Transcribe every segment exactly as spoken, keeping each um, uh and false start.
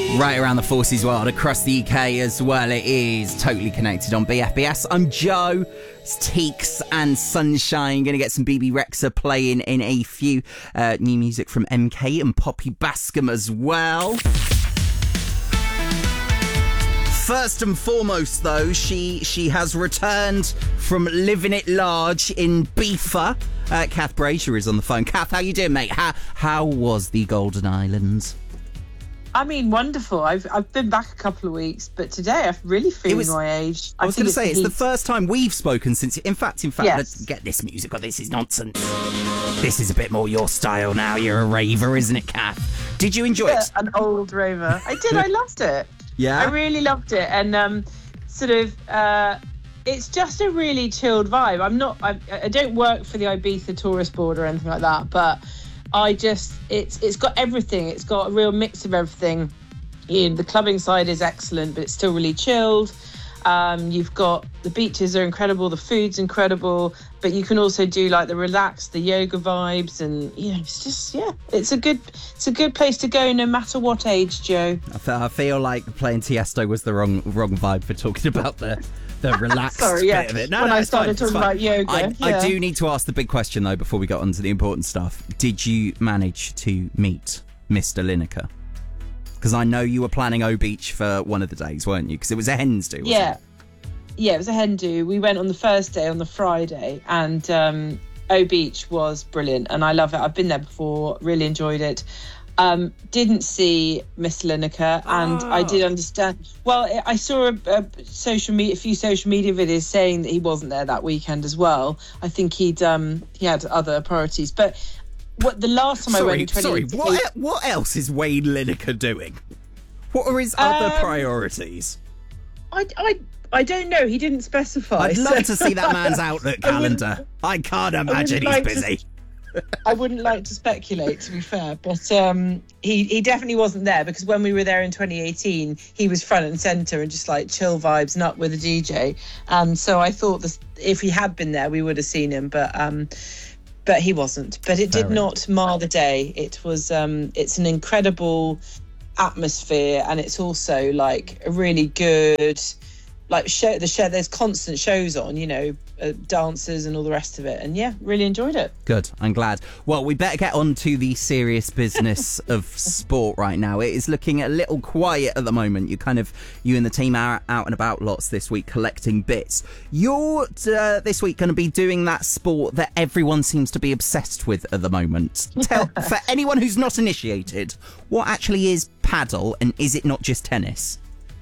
Right around the Forces world, across the U K as well. It is Totally Connected on B F B S. I'm Joe. It's Teeks and Sunshine. Going to get some B B Rexa playing in a few. Uh, new music from M K and Poppy Bascom as well. First and foremost, though, she she has returned from living it large in Beefer. Uh, Kath Brazier is on the phone. Kath, how you doing, mate? How how was the Golden Islands? I mean, wonderful. I've I've been back a couple of weeks, but today I'm really feeling was, my age. I was going to say, it's the first time we've spoken since... In fact, in fact, yes. Let's get this music. Oh, this is nonsense. This is a bit more your style now. You're a raver, isn't it, Kath? Did you enjoy yeah, it? An old raver. I did. I loved it. Yeah? I really loved it. And um, sort of... Uh, it's just a really chilled vibe. I'm not... I, I don't work for the Ibiza tourist board or anything like that, but... I just, it's it's got everything. It's got a real mix of everything. You know, the clubbing side is excellent, but it's still really chilled. Um, you've got, the beaches are incredible, the food's incredible, but you can also do like the relaxed, the yoga vibes, and you know, it's just, yeah, it's a good, it's a good place to go no matter what age, Joe. I feel, I feel like playing Tiesto was the wrong wrong vibe for talking about the... the relaxed Sorry, yeah. bit of it. No, when no, I it's started fine, talking about yoga. I, yeah. I do need to ask the big question, though, before we get on to the important stuff. Did you manage to meet Mister Lineker? Because I know you were planning O Beach for one of the days, weren't you? Because it was a hen's do, wasn't yeah. it? Yeah, it was a hen do. We went on the first day, on the Friday, and um, O Beach was brilliant, and I love it. I've been there before, really enjoyed it. Um, didn't see Mister Lineker, and oh. I did understand. Well, I saw a, a social media, a few social media videos saying that he wasn't there that weekend as well. I think he'd um, he had other priorities. But what the last time sorry, I went in twenty eighteen, sorry, what what else is Wayne Lineker doing? What are his other um, priorities? I, I I don't know. He didn't specify. I'd love so. to see that man's Outlook calendar. I, I can't imagine I he's busy. To, I wouldn't like to speculate, to be fair, but um, he, he definitely wasn't there, because when we were there in twenty eighteen, he was front and centre and just like chill vibes and up with a D J. And so I thought this, if he had been there, we would have seen him, but um, but he wasn't. But it Fair did enough. not mar the day. It was um, it's an incredible atmosphere, and it's also like a really good. Like show the show, there's constant shows on, you know, uh, dancers and all the rest of it, and yeah, really enjoyed it. Good, I'm glad. Well, we better get on to the serious business of sport right now. It is looking a little quiet at the moment. You kind of, you and the team are out and about lots this week collecting bits. You're uh, this week going to be doing that sport that everyone seems to be obsessed with at the moment. Tell for anyone who's not initiated, what actually is paddle, and is it not just tennis?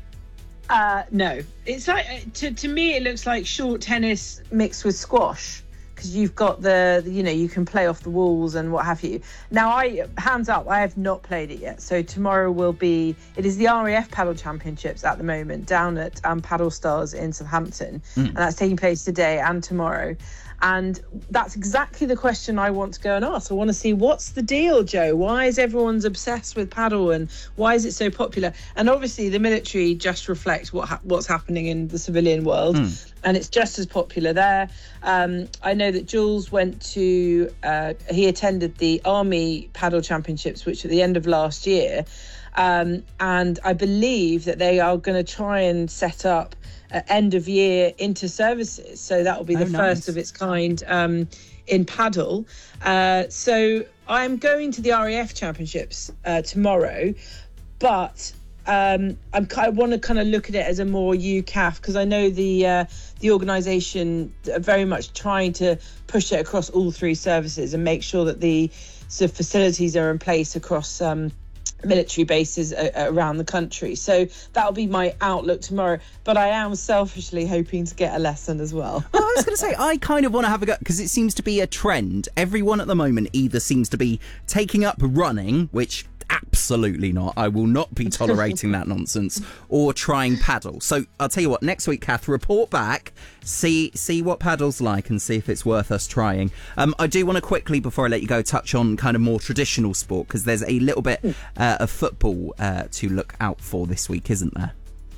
Uh, no, it's like to to me it looks like short tennis mixed with squash, because you've got the, the you know you can play off the walls and what have you. Now, I hands up, I have not played it yet. So tomorrow will be it is the R A F Paddle Championships at the moment down at um, Paddle Stars in Southampton, mm. and that's taking place today and tomorrow. And that's exactly the question I want to go and ask. I want to see, what's the deal, Joe? Why is everyone's obsessed with paddle, and why is it so popular? And obviously the military just reflects what ha- what's happening in the civilian world, mm. and it's just as popular there. Um, I know that Jules went to, uh, he attended the Army Paddle Championships, which at the end of last year, um, and I believe that they are going to try and set up Uh, end of year inter services, so that will be the oh, first nice. of its kind um, in paddle. Uh, so I'm going to the R A F Championships uh, tomorrow, but um, I'm I want to kind of look at it as a more U C A F, because I know the uh, the organisation are very much trying to push it across all three services and make sure that the sort of facilities are in place across Um, military bases uh, around the country. So that'll be my outlook tomorrow, but I am selfishly hoping to get a lesson as well. Well, I was going to say, I kind of want to have a go, because it seems to be a trend. Everyone at the moment either seems to be taking up running, which absolutely not, I will not be tolerating that nonsense, or trying paddle. So I'll tell you what, next week, Kath, report back, see see what paddle's like, and see if it's worth us trying. Um, I do want to quickly, before I let you go, touch on kind of more traditional sport, because there's a little bit uh, of football uh, to look out for this week, isn't there?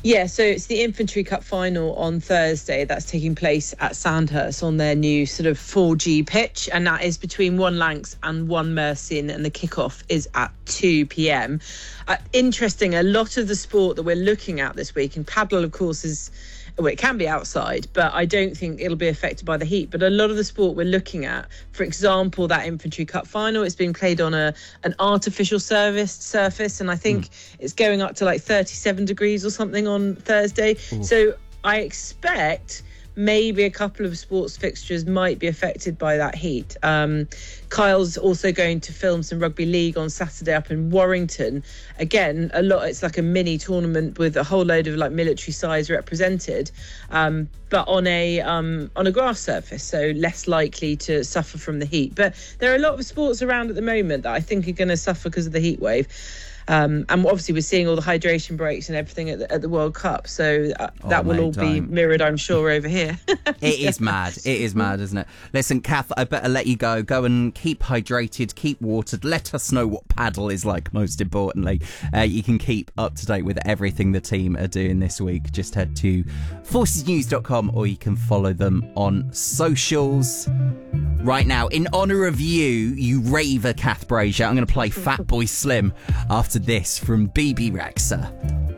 Yeah, so it's the Infantry Cup final on Thursday. That's taking place at Sandhurst on their new sort of four G pitch, and that is between one Lancs and one Mercian, and the kickoff is at two p.m. Uh, interesting, a lot of the sport that we're looking at this week, and paddle, of course, is... well, it can be outside, but I don't think it'll be affected by the heat. But a lot of the sport we're looking at, for example, that Infantry Cup final, it's being played on a an artificial service surface, and I think mm. it's going up to like thirty-seven degrees or something on Thursday. Ooh. So I expect maybe a couple of sports fixtures might be affected by that heat. Um, Kyle's also going to film some rugby league on Saturday up in Warrington. Again, a lot. It's like a mini tournament with a whole load of like military sides represented, um, but on a um, on a grass surface, so less likely to suffer from the heat. But there are a lot of sports around at the moment that I think are going to suffer because of the heat wave. Um, and obviously we're seeing all the hydration breaks and everything at the, at the World Cup, so uh, that oh, will mate, all be don't. mirrored, I'm sure, over here. It is mad. It is mad, isn't it? Listen, Kath, I better let you go. Go and keep hydrated, keep watered. Let us know what paddle is like, most importantly. Uh, you can keep up to date with everything the team are doing this week. Just head to forces news dot com or you can follow them on socials. Right now, in honour of you, you raver Kath Brazier, I'm going to play Fatboy Slim after this from B B Rexha.